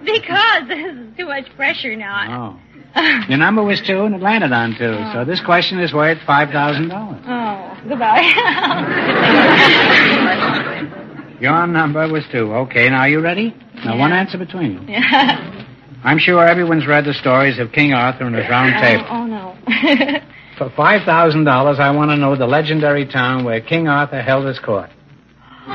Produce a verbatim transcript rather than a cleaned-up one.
Because there's too much pressure now. Oh. Your number was two, and it landed on two. Oh. So this question is worth five thousand dollars. Oh, goodbye. Your number was two. Okay, now you ready? Now, Yeah. one answer between you. Yeah. I'm sure everyone's read the stories of King Arthur and his round table. Oh, oh no. For five thousand dollars, I want to know the legendary town where King Arthur held his court.